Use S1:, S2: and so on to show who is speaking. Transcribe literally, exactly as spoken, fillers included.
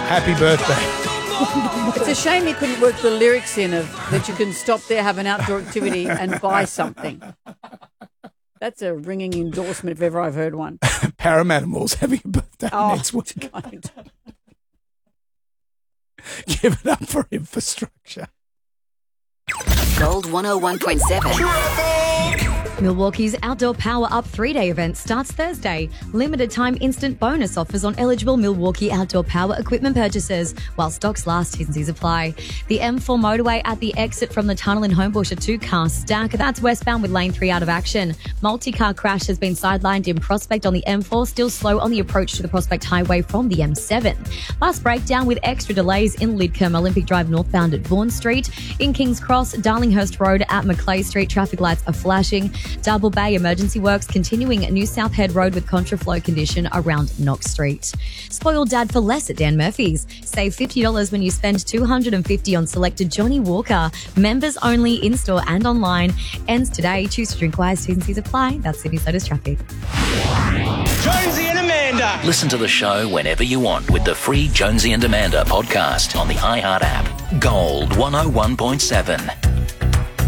S1: Happy birthday.
S2: It's a shame you couldn't work the lyrics in of that you can stop there, have an outdoor activity and buy something. That's a ringing endorsement if ever I've heard one.
S1: Parramattamore's having a birthday
S2: Oh,
S1: next week.
S2: don't.
S1: Give it up for infrastructure.
S3: Gold one oh one point seven.
S4: Milwaukee's Outdoor Power Up three-day event starts Thursday. Limited time instant bonus offers on eligible Milwaukee Outdoor Power equipment purchases while stocks last. T's and C's apply. The M four motorway at the exit from the tunnel in Homebush, a two-car stack. That's westbound with lane three out of action. Multi-car crash has been sidelined in Prospect on the M four, still slow on the approach to the Prospect Highway from the M seven. Bus breakdown with extra delays in Lidcombe, Olympic Drive northbound at Vaughan Street. In King's Cross, Darlinghurst Road at Macleay Street, traffic lights are flashing. Double Bay emergency works continuing at New South Head Road with contraflow condition around Knox Street. Spoil dad for less at Dan Murphy's. Save fifty dollars when you spend two hundred fifty dollars on selected Johnny Walker. Members only in-store and online. Ends today. Choose to drink wise. T's and C's apply. That's Sydney Soda's traffic.
S5: Jonesy and Amanda.
S3: Listen to the show whenever you want with the free Jonesy and Amanda podcast on the iHeart app. Gold one oh one point seven.